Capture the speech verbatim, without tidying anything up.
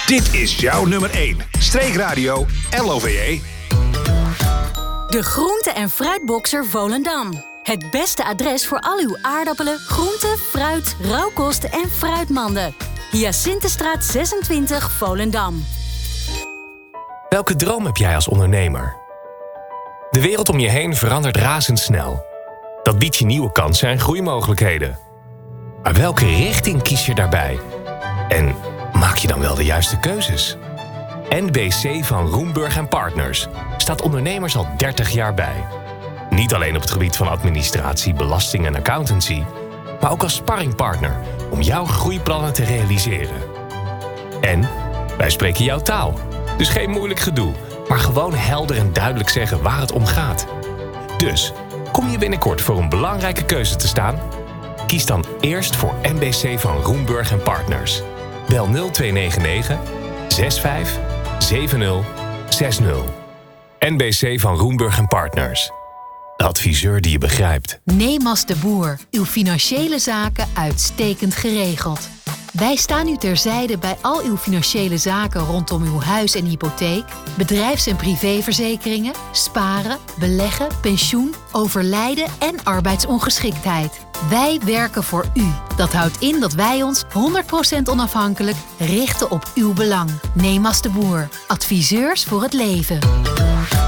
Dit is jouw nummer één. Streekradio L O V E. De groente- en fruitboxer Volendam. Het beste adres voor al uw aardappelen, groenten, fruit, rauwkost en fruitmanden. Hyacinthestraat zesentwintig, Volendam. Welke droom heb jij als ondernemer? De wereld om je heen verandert razendsnel. Dat biedt je nieuwe kansen en groeimogelijkheden. Maar welke richting kies je daarbij? En maak je dan wel de juiste keuzes? N B C van Roemburg en Partners staat ondernemers al dertig jaar bij. Niet alleen op het gebied van administratie, belasting en accountancy, maar ook als sparringpartner om jouw groeiplannen te realiseren. En wij spreken jouw taal. Dus geen moeilijk gedoe, maar gewoon helder en duidelijk zeggen waar het om gaat. Dus, kom je binnenkort voor een belangrijke keuze te staan? Kies dan eerst voor N B C van Roemburg en Partners. Bel nul twee negen negen zes vijf zeven nul zes nul. N B C van Roemburg en Partners. De adviseur die je begrijpt. Nemas de Boer, uw financiële zaken uitstekend geregeld. Wij staan u terzijde bij al uw financiële zaken rondom uw huis en hypotheek, bedrijfs- en privéverzekeringen, sparen, beleggen, pensioen, overlijden en arbeidsongeschiktheid. Wij werken voor u. Dat houdt in dat wij ons honderd procent onafhankelijk richten op uw belang. Nemas de Boer, adviseurs voor het leven.